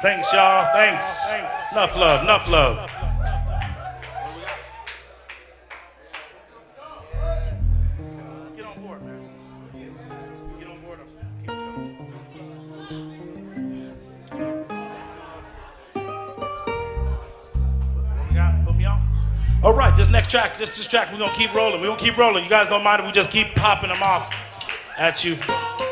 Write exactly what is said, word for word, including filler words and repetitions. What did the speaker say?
Thanks, y'all. Thanks. Thanks. Enough love. Enough love. Get on board, man. Get on board. What we got? Put me on. All right, this next track, this, this track, we're gonna keep rolling. We're gonna keep rolling. You guys don't mind if we just keep popping them off at you.